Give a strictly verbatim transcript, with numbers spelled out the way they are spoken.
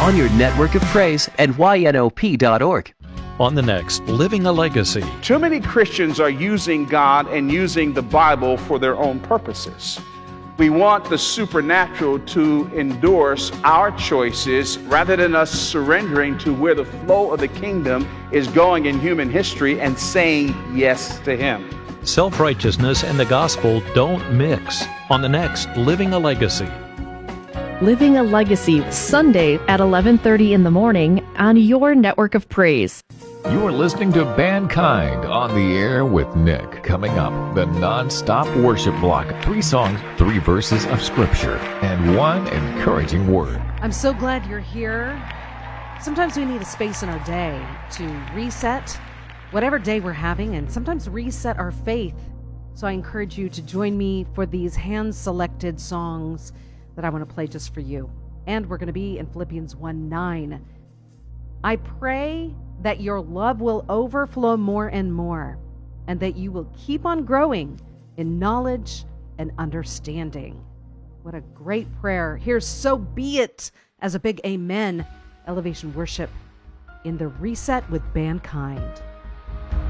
on your network of praise at Y N O P dot org. On the next, Living a Legacy. Too many Christians are using God and using the Bible for their own purposes. We want the supernatural to endorse our choices rather than us surrendering to where the flow of the kingdom is going in human history and saying yes to Him. Self-righteousness and the gospel don't mix. On the next, Living a Legacy. Living a Legacy, Sunday at eleven thirty in the morning on your network of praise. You're listening to Mankind on the air with Nick. Coming up, the non-stop worship block. Three songs, three verses of scripture, and one encouraging word. I'm so glad you're here. Sometimes we need a space in our day to reset whatever day we're having and sometimes reset our faith. So I encourage you to join me for these hand-selected songs that I want to play just for you. And we're going to be in Philippians one nine. I pray that your love will overflow more and more, and that you will keep on growing in knowledge and understanding. What a great prayer. Here's So Be It as a big amen. Elevation Worship in the Reset with Mankind.